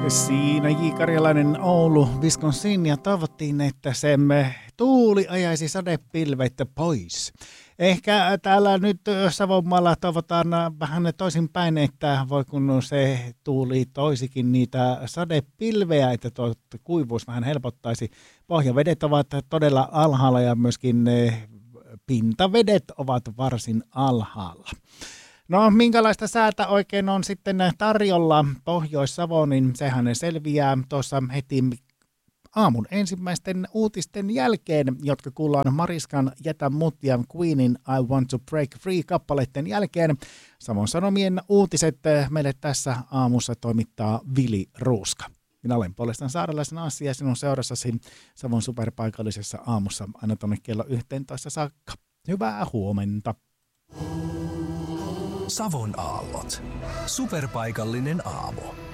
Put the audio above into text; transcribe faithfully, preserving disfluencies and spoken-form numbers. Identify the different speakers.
Speaker 1: Siinä J. Karjalainen Oulu, Wisconsin ja toivottiin, että se tuuli ajaisi sadepilvet pois. Ehkä täällä nyt Savonmaalla toivotaan vähän toisinpäin, että voi kun se tuuli toisikin niitä sadepilveä, että tuo kuivuus vähän helpottaisi. Pohjavedet ovat todella alhaalla ja myöskin pintavedet ovat varsin alhaalla. No, minkälaista säätä oikein on sitten tarjolla Pohjois-Savoon, niin sehän selviää tuossa heti aamun ensimmäisten uutisten jälkeen, jotka kuullaan Mariskan Jätä mut ja Queenin I Want to Break Free kappaleiden jälkeen. Savon Sanomien uutiset meille tässä aamussa toimittaa Vili Ruuska. Minä olen puolestaan Saarelaisen Assi ja sinun seurassasi Savon superpaikallisessa aamussa aina tuonne kello yhteentoista saakka. Hyvää huomenta.
Speaker 2: Savon aallot. Superpaikallinen aamu.